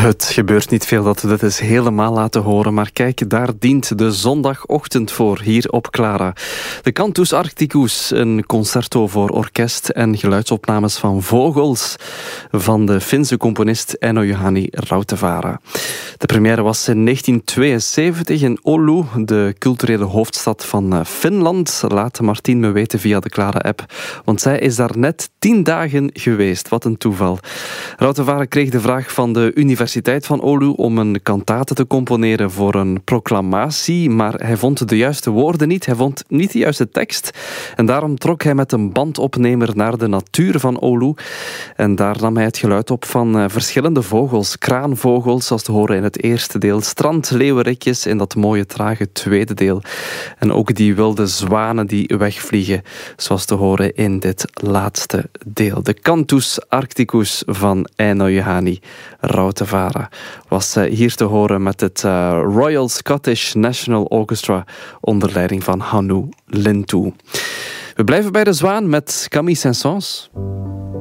Het gebeurt niet veel dat we dit eens helemaal laten horen, maar kijk, daar dient de zondagochtend voor, hier op Clara. De Cantus Arcticus, een concerto voor orkest en geluidsopnames van vogels van de Finse componist Eino Juhani Rautavaara. De première was in 1972 in Oulu, de culturele hoofdstad van Finland. Laat Martien me weten via de Clara-app, want zij is daar net 10 dagen geweest. Wat een toeval. Rautavaara kreeg de vraag van de Universiteit van Oulu om een kantate te componeren voor een proclamatie, maar hij vond de juiste woorden niet, hij vond niet de juiste tekst en daarom trok hij met een bandopnemer naar de natuur van Oulu en daar nam hij het geluid op van verschillende vogels, kraanvogels zoals te horen in het eerste deel, strandleeuwerikjes in dat mooie trage tweede deel en ook die wilde zwanen die wegvliegen zoals te horen in dit laatste deel. De Cantus Arcticus van Eino Juhani Rautavaara was hier te horen met het Royal Scottish National Orchestra onder leiding van Hannu Lintu. We blijven bij de zwaan met Camille Saint-Saëns.